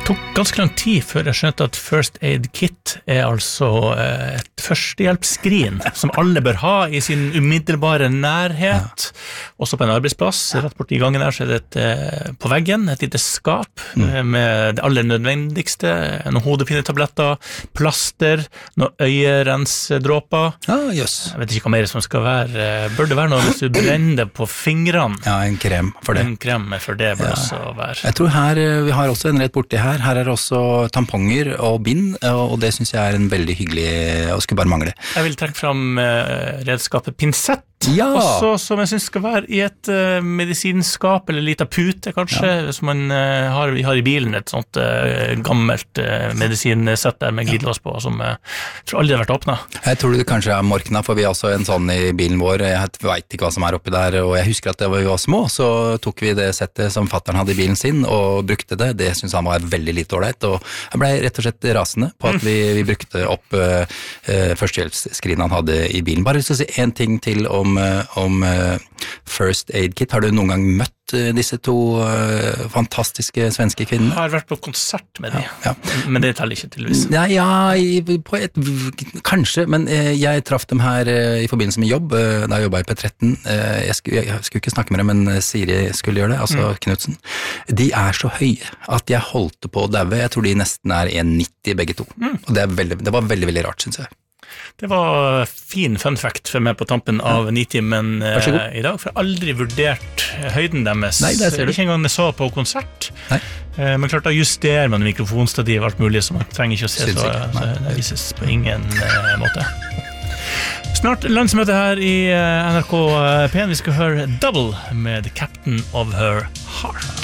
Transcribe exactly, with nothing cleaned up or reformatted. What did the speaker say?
tok ganske lang tid før jeg skjønte at First Aid Kit er altså et førstehjelpsskrin som alle bør ha i sin umiddelbare nærhet, ja. Også på en arbeidsplass. Rett borti gangen der så er det et, på veggen et lite skap mm. med det aller nødvendigste, noen hodepinetabletter, plaster, noen øyerensdråper. Ah, yes. Jeg vet ikke hva mer som skal være. Bør det være noe hvis du brenner det på fingrene? Ja, en krem for det. En krem for det bør ja. Også være. Jeg tror her, vi har også en rett borti her. Her er det også tamponger og bind, og det synes jeg er en veldig hyggelig, og skulle bare mangle. Jeg vil trekke frem redskapet pinsett, ja. Også som jeg synes skal være i et uh, medisinskap, eller lite pute kanskje, ja. Som man uh, har, vi har i bilen et sånt uh, gammelt uh, medisinsett der med glidelås på, som uh, tror aldri har vært åpnet. Jeg tror det kanskje er morkna, for vi har også en sånn i bilen vår, jeg vet ikke hva som er oppi der, og jeg husker at da vi var små, så tok vi det settet som fatteren hadde i bilen sin, og brukte det, det synes han var veldig litt dårligt, og jeg ble rett og slett rasende på at vi, vi brukte opp uh, uh, førstehjelpsskrinet han hadde i bilen. Bare lyst til å si en ting til om om First Aid Kit. Har du noen gang møtt disse to uh, fantastiske svenske kvinnene? Jeg har vært på konsert med dem, ja, ja. Men det teller ikke tydeligvis. Ja, ja på et, kanskje, men uh, jeg traff dem her uh, i forbindelse med jobb, uh, da jeg jobbet i P tretten. Uh, jeg, skulle, jeg skulle ikke snakke med dem, men Siri skulle gjøre det, altså mm. Knudsen. De er så høye at jeg holdt på å daue. Jeg tror de nesten er en nitti begge to. Mm. Og det, er veldig, det var veldig, veldig rart, synes jeg. Det var fin fun fact for meg på tampen av ja. Nitimen uh, i dag, for jeg har aldri vurdert høyden deres. Nei, det ser du. Ikke engang jeg så på konsert. Nei. Uh, men klart da justerer man mikrofonstativ og alt mulig, så man trenger ikke å se så, så det vises på ingen uh, måte. Snart landsmøte her i uh, N R K P en. Vi skal høre Double med Captain of Her Heart.